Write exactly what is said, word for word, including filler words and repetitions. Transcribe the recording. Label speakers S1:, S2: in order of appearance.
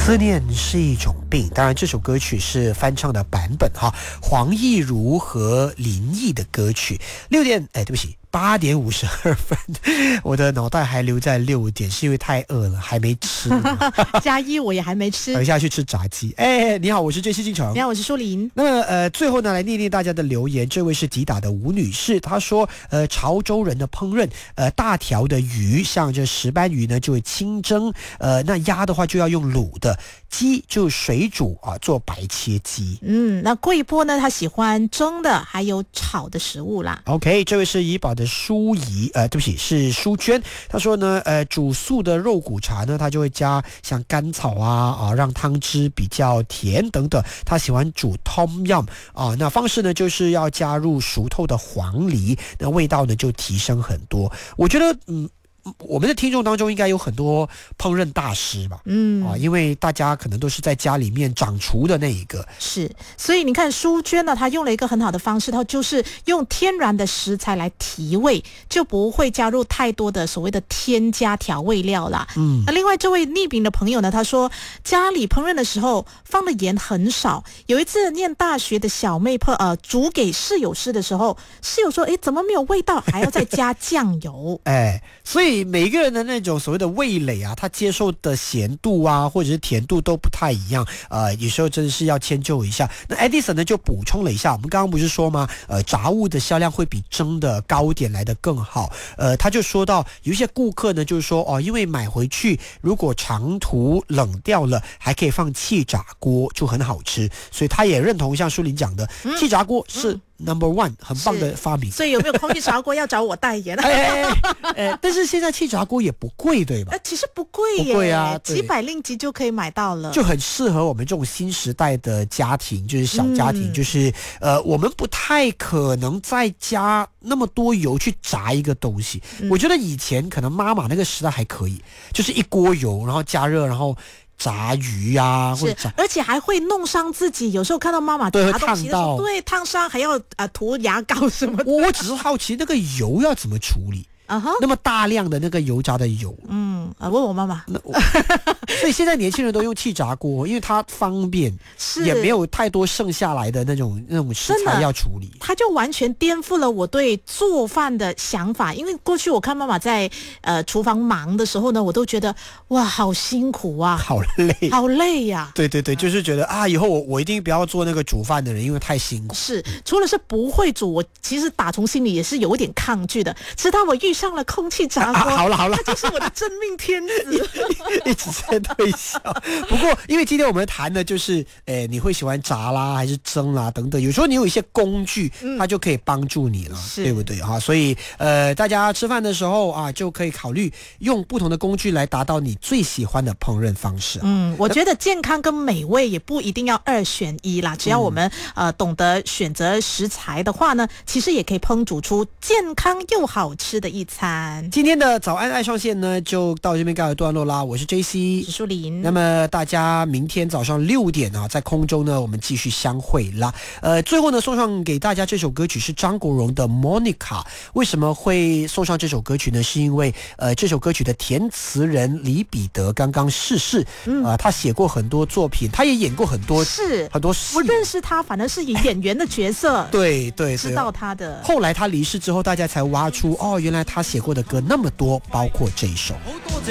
S1: 思念是一种病，当然这首歌曲是翻唱的版本哈，黄义儒和林毅的歌曲。六点，哎，对不起。八点五十二分，我的脑袋还留在六点，是因为太饿了，还没吃。
S2: 加一，我也还没吃。
S1: 等一下去吃炸鸡。哎，你好，我是J C进城。
S2: 你好，我是舒琳。
S1: 那么呃，最后呢，来念念大家的留言。这位是吉打的吴女士，她说，呃，潮州人的烹饪，呃，大条的鱼，像这石斑鱼呢，就会清蒸，呃，那鸭的话就要用卤的，鸡就水煮啊，做白切鸡。
S2: 嗯，那贵波呢，他喜欢蒸的，还有炒的食物啦。
S1: OK， 这位是怡宝的舒怡，呃，对不起，是舒娟。她说呢，呃，煮素的肉骨茶呢，她就会加像甘草啊，啊，让汤汁比较甜等等。她喜欢煮 Tom Yum 啊，那方式呢，就是要加入熟透的黄梨，那味道呢就提升很多。我觉得，嗯。我们的听众当中应该有很多烹饪大师吧，嗯啊，因为大家可能都是在家里面掌厨的那一个，
S2: 是，所以你看舒娟呢，她用了一个很好的方式，她就是用天然的食材来提味，就不会加入太多的所谓的添加调味料啦。嗯，那另外这位逆饼的朋友呢，他说家里烹饪的时候放的盐很少，有一次念大学的小妹朋呃煮给室友吃的时候，室友说，哎，怎么没有味道，还要再加酱油？
S1: 哎，所以。每一个人的那种所谓的味蕾啊，他接受的咸度啊，或者是甜度都不太一样，呃，有时候真的是要迁就一下。那 Edison 呢就补充了一下，我们刚刚不是说吗？呃，炸物的销量会比蒸的糕点来得更好。呃，他就说到有一些顾客呢，就是说哦，因为买回去如果长途冷掉了，还可以放气炸锅，就很好吃。所以他也认同像舒琳讲的，嗯、气炸锅是。嗯Number one， 很棒的发明。
S2: 所以有没有空气炸锅要找我代言？
S1: 哎哎哎哎，但是现在气炸锅也不贵，对吧？
S2: 呃，其实不贵耶，
S1: 不贵啊，
S2: 几百令吉就可以买到了，
S1: 就很适合我们这种新时代的家庭，就是小家庭，嗯、就是呃，我们不太可能再加那么多油去炸一个东西。嗯、我觉得以前可能妈妈那个时代还可以，就是一锅油，然后加热，然后。炸鱼啊，或者炸，
S2: 而且还会弄伤自己。有时候看到妈妈炸东西的时候，对，烫伤还要啊、呃、涂牙膏什么的。
S1: 我我只是好奇那个油要怎么处理。Uh huh. 那么大量的那个油炸的油，
S2: 嗯，啊，问我妈妈。
S1: 所以现在年轻人都用气炸锅，因为它方便，也没有太多剩下来的那种那种食材要处理。
S2: 它就完全颠覆了我对做饭的想法。因为过去我看妈妈在呃厨房忙的时候呢，我都觉得哇，好辛苦啊，
S1: 好累，
S2: 好累呀、啊。
S1: 对对对，就是觉得啊，以后我我一定不要做那个煮饭的人，因为太辛苦。
S2: 是，除了是不会煮，我其实打从心里也是有一点抗拒的。直到我遇上了空气炸锅、
S1: 啊，好了好了，
S2: 它就是我的真命天子，
S1: 一直在推销。不过，因为今天我们谈的就是，诶，你会喜欢炸啦，还是蒸啦等等。有时候你有一些工具，嗯、它就可以帮助你了，对不对哈？所以，呃，大家吃饭的时候啊，就可以考虑用不同的工具来达到你最喜欢的烹饪方式。
S2: 嗯，我觉得健康跟美味也不一定要二选一啦，只要我们、嗯、呃懂得选择食材的话呢，其实也可以烹煮出健康又好吃的一餐。
S1: 今天的早安爱上线呢，就到这边告一段落啦。我是 J C，
S2: 是舒琳。
S1: 那么大家明天早上六点啊，在空中呢，我们继续相会啦。呃，最后呢，送上给大家这首歌曲是张国荣的 Monica。为什么会送上这首歌曲呢？是因为呃，这首歌曲的填词人李彼得刚刚逝世。嗯，呃，他写过很多作品，他也演过很多
S2: 是
S1: 很多戏。
S2: 我认识他，反正是以演员的角色。
S1: 对对，
S2: 知道他的。
S1: 后来他离世之后，大家才挖出哦，原来他写过的歌那么多，包括这一首。